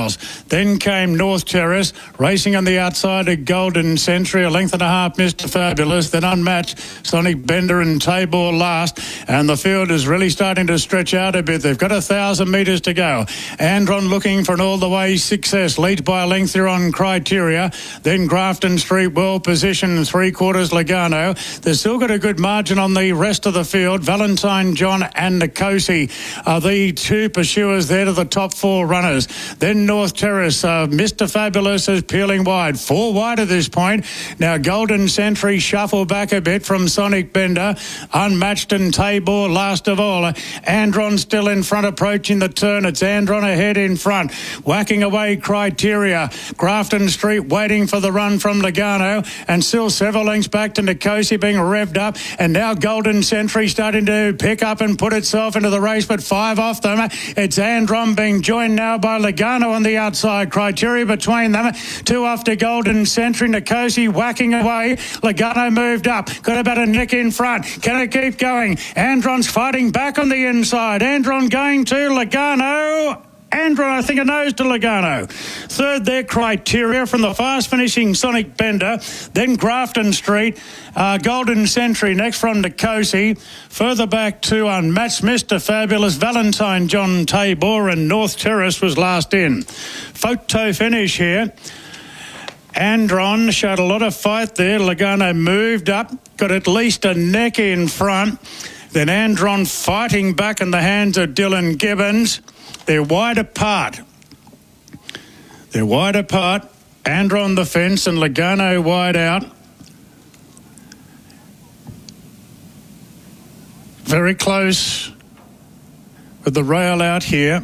miles. Then came North Terrace, racing on the outside of Golden Century, a length and a half, Mr. Fabulous, then Unmatched, Sonic Bender and Tabor last, and the field is really starting to stretch out a bit. They've got 1,000 metres to go. Andron looking for an all-the-way success, leads by a length here on Criteria, then Grafton Street, well positioned, 3/4 Logano. They've still got a good margin on the rest of the field. Valentine John and Nicosi are the two pursuers there to the top four runners. Then North Terrace, Mr. Fabulous is peeling wide. 4 wide at this point. Now Golden Century shuffle back a bit from Sonic Bender. Unmatched and Tabor last of all. Andron still in front approaching the turn. It's Andron ahead in front. Whacking away Criteria. Grafton Street waiting for the run from Logano and still several lengths back to Nicosi being revved up, and now Golden Century starting to pick up and put itself into the race, but 5 off them. It's Andron being joined now by Logano on the outside. Criteria between them. 2 off to Golden Century. Nicosi whacking away. Logano moved up. Got about a nick in front. Can it keep going? Andron's fighting back on the inside. Andron going to Logano. Andron, I think, a nose to Logano. Third there, Criteria from the fast-finishing Sonic Bender. Then Grafton Street. Golden Century next from Nicosi. Further back to Unmatched, Mr. Fabulous, Valentine John Tabor, and North Terrace was last in. Photo finish here. Andron showed a lot of fight there. Logano moved up, got at least a neck in front. Then Andron fighting back in the hands of Dylan Gibbons. They're wide apart. Andron the fence and Logano wide out. Very close with the rail out here.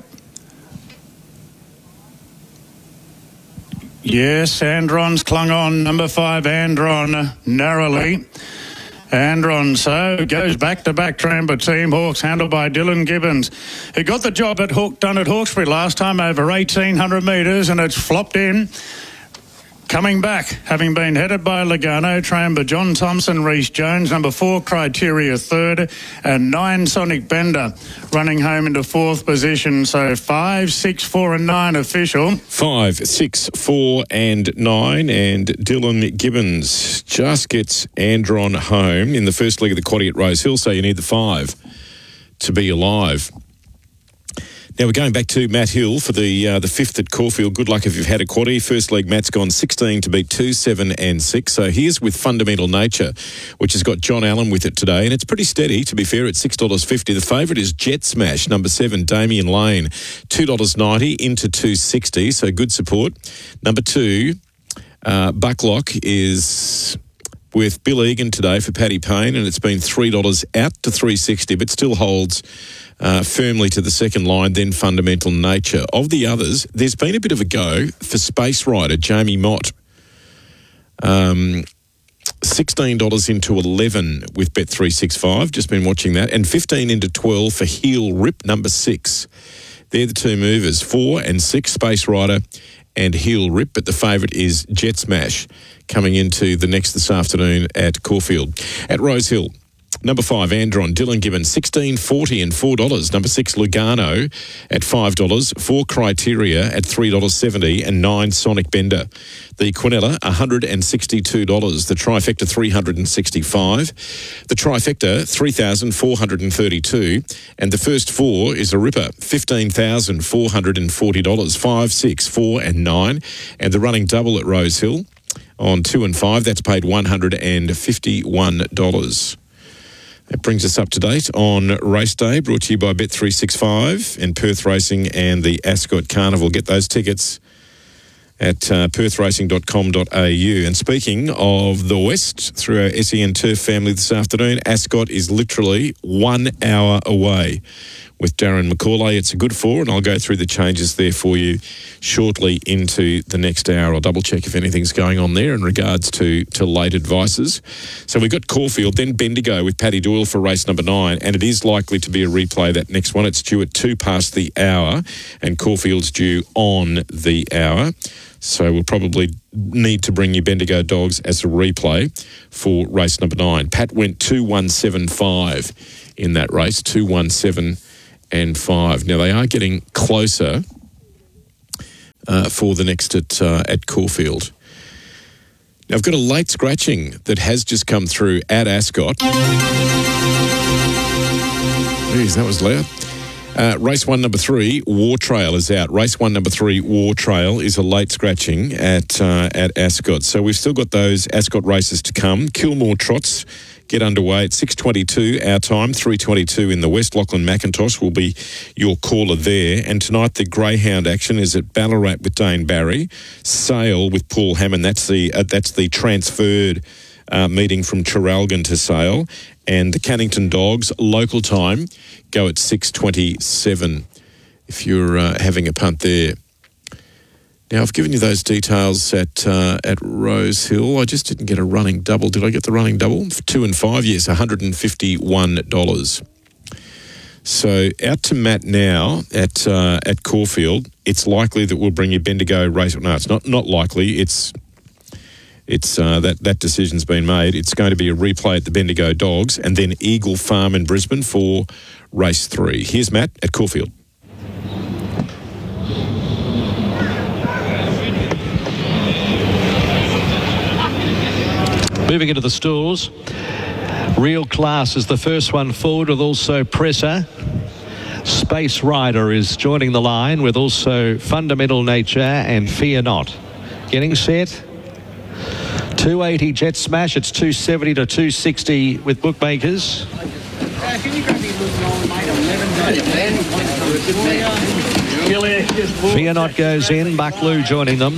Yes, Andron's clung on. Number 5, Andron, narrowly. Andron so goes back-to-back Tramper Team Hawks, handled by Dylan Gibbons, who got the job done at Hawkesbury last time over 1,800 metres, and it's flopped in. Coming back, having been headed by Logano, Tramper, John Thompson, Reece Jones, number 4, Criteria, 3rd, and 9, Sonic Bender, running home into 4th position. So 5, 6, 4 and 9 official. 5, 6, 4 and 9, and Dylan Gibbons just gets Andron home in the first leg of the quaddie at Rose Hill, so you need the 5 to be alive. Now we're going back to Matt Hill for the 5th at Caulfield. Good luck if you've had a quaddie. First leg, Matt's gone 16 to beat 2, 7 and 6. So here's with Fundamental Nature, which has got John Allen with it today. And it's pretty steady, to be fair, at $6.50. The favourite is Jet Smash, number 7, Damien Lane, $2.90 into $2.60. So good support. Number 2, Bucklock is with Bill Egan today for Paddy Payne, and it's been $3 out to $3.60, but still holds firmly to the second line, then Fundamental Nature. Of the others, there's been a bit of a go for Space Rider, Jamie Mott. $16 into 11 with Bet365, just been watching that, and 15 into 12 for Heel Rip, number 6. They're the two movers, 4 and 6, Space Rider and Heel Rip, but the favourite is Jet Smash coming into the next this afternoon at Caulfield. At Rose Hill, number 5, Andron, Dylan Gibbons, $16.40 and $4. Number 6, Logano at $5, 4 Criteria at $3.70, and 9 Sonic Bender. The Quinella, $162. The Trifecta, $365. The Trifecta, $3,432. And the first 4 is a ripper, $15,440. 5, 6, 4 and 9. And the running double at Rose Hill on 2 and 5, that's paid $151. That brings us up to date on Race Day, brought to you by Bet365 and Perth Racing and the Ascot Carnival. Get those tickets at perthracing.com.au. And speaking of the West, through our SEN Turf family this afternoon, Ascot is literally 1 hour away with Darren McCauley. It's a good 4, and I'll go through the changes there for you shortly into the next hour. I'll double check if anything's going on there in regards to late advices. So we've got Caulfield, then Bendigo with Paddy Doyle for race number 9, and it is likely to be a replay, that next one. It's due at 2 past the hour, and Caulfield's due on the hour. So we'll probably need to bring you Bendigo Dogs as a replay for race number 9. Pat went 2-1-7-5 in that race, 2-1-7 and 5. Now, they are getting closer for the next at Caulfield. Now, I've got a late scratching that has just come through at Ascot. Jeez, that was loud. Race 1, number 3, War Trail is out. Race 1, number 3, War Trail is a late scratching at Ascot. So we've still got those Ascot races to come. Kilmore Trots get underway at 6:22 our time, 3:22 in the West. Lachlan McIntosh will be your caller there. And tonight the Greyhound action is at Ballarat with Dane Barry, Sale with Paul Hammond. That's the transferred meeting from Traralgon to Sale. And the Cannington Dogs, local time, go at 6:27 if you're having a punt there. Now, I've given you those details at Rose Hill. I just didn't get a running double. Did I get the running double? 2 and 5, yes, $151. So out to Matt now at Caulfield. It's likely that we'll bring you Bendigo race. No, it's not likely. It's that decision's been made. It's going to be a replay at the Bendigo Dogs and then Eagle Farm in Brisbane for race 3. Here's Matt at Caulfield. Moving into the stalls, Real Class is the first one forward with also Presser. Space Rider is joining the line with also Fundamental Nature and Fear Not. Getting set. 280 Jet Smash. It's 270 to 260 with bookmakers. Fear Not goes in. Buckloo joining them.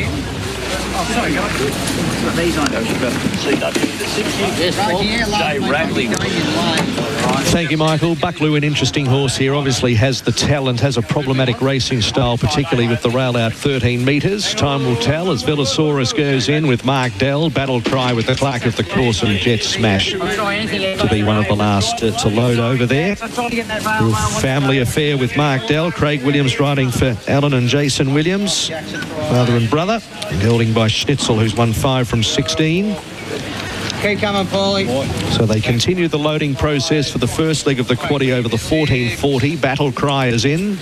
Thank you, Michael. Buckloo, an interesting horse here, obviously has the talent, has a problematic racing style, particularly with the rail out 13 metres. Time will tell as Villasaurus goes in with Mark Dell, Battle Cry with the Clark of the Course and Jet Smash to be one of the last to load over there. Real family affair with Mark Dell. Craig Williams riding for Alan and Jason Williams, father and brother, and holding by Schnitzel, who's won 5 from 16. Keep coming, Paulie. So they continue the loading process for the first leg of the quaddie over the 1440. Battle Cry is in.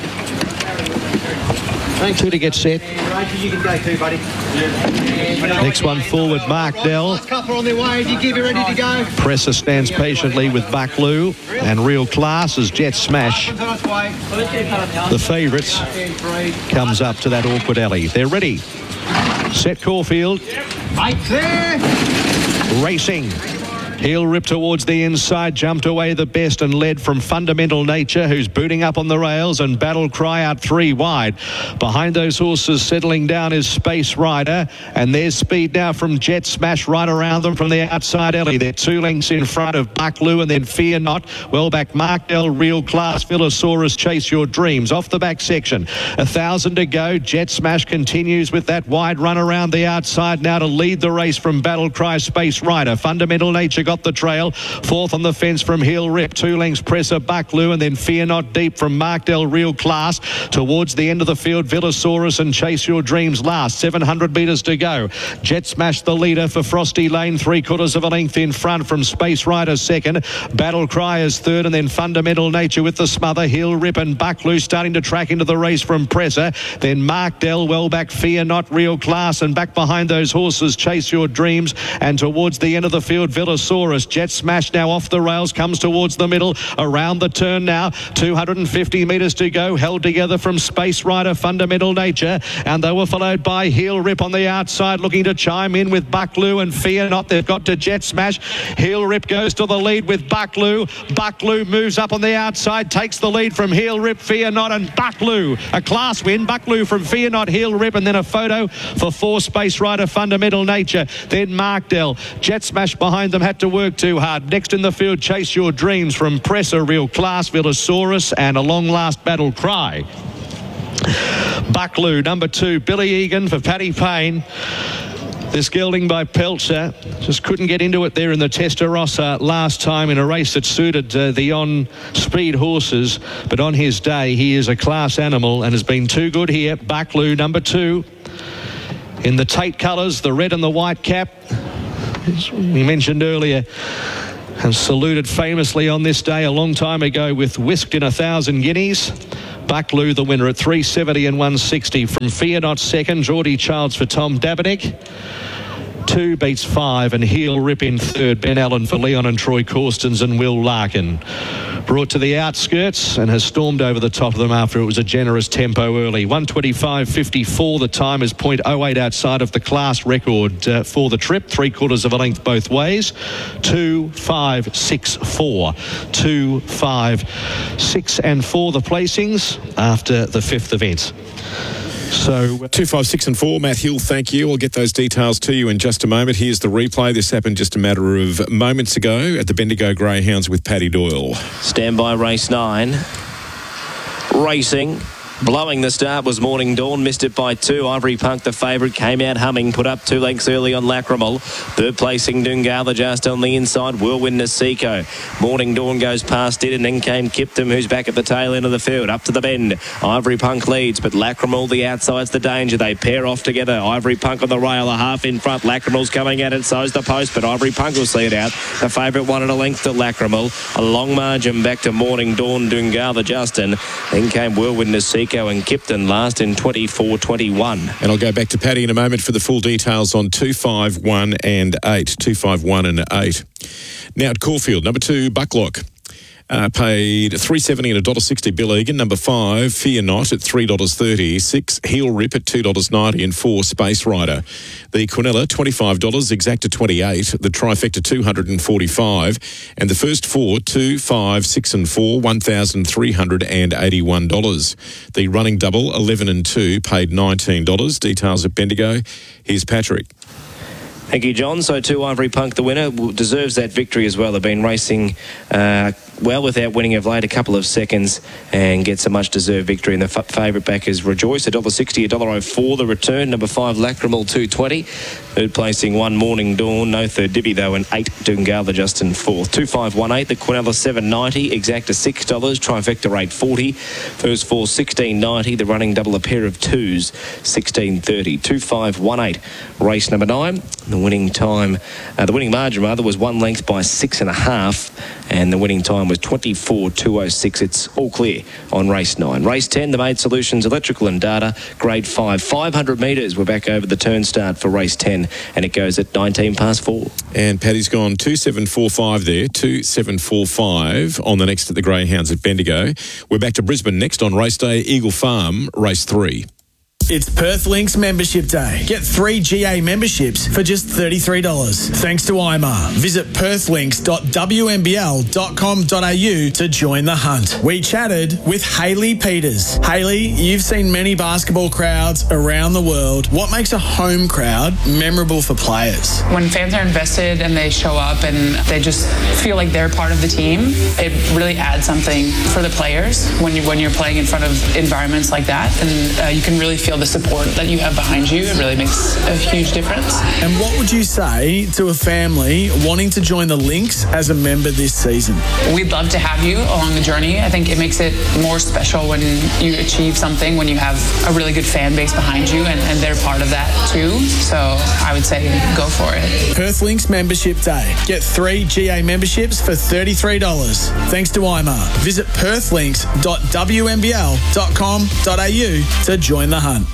2 to get set. You can go too, buddy. Next one forward, Mark Dell. Last couple on their way. If you give, you ready to go. Presser stands patiently with Buckloo, and Real Class is Jet Smash. The favourites comes up to that awkward alley. They're ready. Set Caulfield. Right there. Racing. Heel rip towards the inside, jumped away the best and led from Fundamental Nature, who's booting up on the rails, and Battle Cry out 3 wide. Behind those horses settling down is Space Rider, and there's speed now from Jet Smash right around them from the outside alley. They're 2 lengths in front of Buckloo and then Fear Not. Well back, Mark Dell, Real Class, Villasaurus, Chase Your Dreams. Off the back section, 1,000 to go. Jet Smash continues with that wide run around the outside now to lead the race from Battle Cry, Space Rider. Fundamental Nature got the trail. 4th on the fence from Heel Rip. 2 lengths Presser, Buckloo, and then Fear Not deep from Mark Dell, Real Class. Towards the end of the field, Villasaurus and Chase Your Dreams last. 700 metres to go. Jet Smash the leader for Frosty Lane. 3/4 of a length in front from Space Rider second. Battle Cry is third, and then Fundamental Nature with the smother. Heel Rip and Buckloo starting to track into the race from Presser. Then Mark Dell well back. Fear Not, Real Class, and back behind those horses Chase Your Dreams, and towards the end of the field Villasaurus. Jet Smash now off the rails, comes towards the middle, around the turn now. 250 metres to go, held together from Space Rider, Fundamental Nature, and they were followed by Heel Rip on the outside, looking to chime in with Buckloo and Fear Not. They've got to Jet Smash. Heel Rip goes to the lead with Buckloo. Buckloo moves up on the outside, takes the lead from Heel Rip, Fear Not, and Buckloo. A class win. Buckloo from Fear Not, Heel Rip, and then a photo for 4 Space Rider, Fundamental Nature. Then Mark Dell. Jet Smash behind them had to work too hard. Next in the field, Chase Your Dreams from Presser, Real Class, Villasaurus, and a long last Battle Cry. Buckloo, number 2, Billy Egan for Paddy Payne. This gelding by Pelcher just couldn't get into it there in the Testarossa last time in a race that suited the on-speed horses, but on his day he is a class animal and has been too good here. Buckloo, number 2, in the Tate colours, the red and the white cap. As we mentioned earlier, and saluted famously on this day a long time ago with Whisked in 1,000 Guineas. Buckloo, the winner at 370 and 160. From Fear Not second, Geordie Childs for Tom Dabernick. 2 beats 5 and Heel Rip in third. Ben Allen for Leon and Troy Corstens and Will Larkin. Brought to the outskirts and has stormed over the top of them after it was a generous tempo early. 125.54. The time is 0.08 outside of the class record for the trip. 3/4 of a length both ways. 2-5-6-4. 2-5-6 and 4 the placings after the 5th event. So 2, 5, 6 and 4. Matt Hill, thank you. I'll get those details to you in just a moment. Here's the replay. This happened just a matter of moments ago at the Bendigo Greyhounds with Paddy Doyle. Stand by race 9. Racing. Blowing the start was Morning Dawn, missed it by 2. Ivory Punk, the favourite, came out humming, put up 2 lengths early on Lachrymal. Third placing Dungala just on the inside, Whirlwind Nasiko. Morning Dawn goes past it, and then came Kiptum, who's back at the tail end of the field, up to the bend. Ivory Punk leads, but Lachrymal, the outside's the danger. They pair off together. Ivory Punk on the rail, a half in front. Lachrymal's coming at it, so's the post, but Ivory Punk will see it out. The favourite won at a length to Lachrymal. A long margin back to Morning Dawn, Dungala Justin. Then came Whirlwind Nasiko and Kipton last in 24.21. And I'll go back to Paddy in a moment for the full details on 2, 5, 1 and 8. 2, 5, 1 and 8. Now at Caulfield, number 2, Bucklock. Paid $3.70 and $1.60 Bill Egan. Number 5, Fear Not at $3.30. 6, Heel Rip at $2.90 and 4, Space Rider. The Quinella $25, Exacta $28. The Trifecta $245, and the first 4 2, 5, 6 and 4 $1,381. The running double 11 and 2 paid $19. Details at Bendigo. Here's Patrick. Thank you, John. So 2, Ivory Punk, the winner, deserves that victory as well. They've been racing well without winning of late, a couple of seconds, and gets a much-deserved victory. And the favourite back is Rejoice, $1.60, $1.04. The return, number 5, Lachrymal, $2.20. Third placing 1, Morning Dawn, no third Dibby though, and 8, Dungala Justin 4th. 2, 5, 1, 8. The Quinella $7.90, Exacta $6, Trifecta $8.40. First 4 $16.90. The running double, a pair of 2s, $16.30. 2, 5, 1, 8. Race number 9. The winning time, the winning margin rather, was 1 length by 6.5, and the winning time was 24.206. It's all clear on race 9. Race 10, the Made Solutions Electrical and Data, grade 5, 500 metres. We're back over the turn start for race 10, and it goes at 19 past 4. And Paddy's gone 2.745 there, 2.745 on the next at the Greyhounds at Bendigo. We're back to Brisbane next on race day, Eagle Farm, race 3. It's Perth Links Membership Day. Get 3 GA memberships for just $33. Thanks to IMAR. Visit perthlinks.wmbl.com.au to join the hunt. We chatted with Hayley Peters. Hayley, you've seen many basketball crowds around the world. What makes a home crowd memorable for players? When fans are invested and they show up and they just feel like they're part of the team, it really adds something for the players when you're playing in front of environments like that, and you can really feel the support that you have behind you. It really makes a huge difference. And what would you say to a family wanting to join the Lynx as a member this season? We'd love to have you along the journey. I think it makes it more special when you achieve something, when you have a really good fan base behind you, and they're part of that too. So I would say go for it. Perth Links Membership Day. Get 3 GA memberships for $33. Thanks to IMAR. Visit perthlinks.wmbl.com.au to join the hunt.